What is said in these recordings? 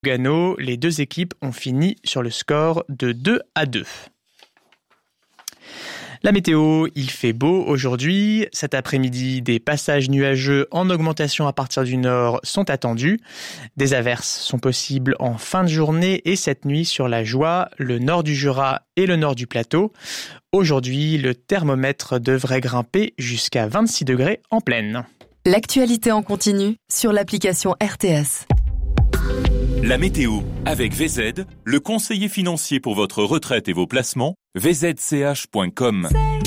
Lugano, les deux équipes ont fini sur le score de 2-2. La météo, il fait beau aujourd'hui. Cet après-midi, des passages nuageux en augmentation à partir du nord sont attendus. Des averses sont possibles en fin de journée et cette nuit sur la Joie, le nord du Jura et le nord du plateau. Aujourd'hui, le thermomètre devrait grimper jusqu'à 26 degrés en pleine. L'actualité en continu sur l'application RTS. La météo avec VZ, le conseiller financier pour votre retraite et vos placements, vzch.com.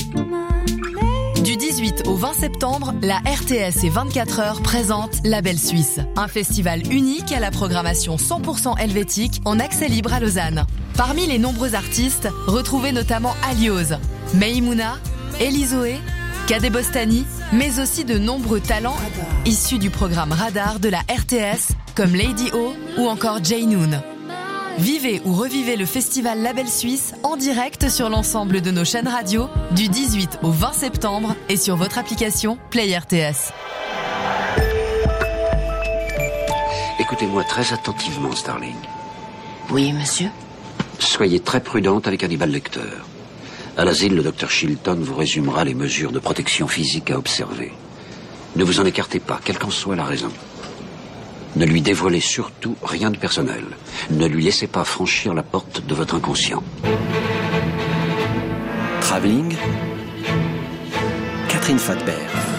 Du 18 au 20 septembre, la RTS et 24 heures présente La Belle Suisse, un festival unique à la programmation 100% helvétique en accès libre à Lausanne. Parmi les nombreux artistes, retrouvez notamment Aliose, Meimouna, Elizoé, Kadé Bostani, mais aussi de nombreux talents issus du programme Radar de la RTS, comme Lady O ou encore Jay Noon. Vivez ou revivez le festival La Belle Suisse en direct sur l'ensemble de nos chaînes radio du 18 au 20 septembre et sur votre application Play RTS. Écoutez-moi très attentivement, Starling. Oui, monsieur. Soyez très prudente avec Hannibal Lecter. À l'asile, le docteur Chilton vous résumera les mesures de protection physique à observer. Ne vous en écartez pas, quelle qu'en soit la raison. Ne lui dévoilez surtout rien de personnel. Ne lui laissez pas franchir la porte de votre inconscient. Travelling, Catherine Fadbert.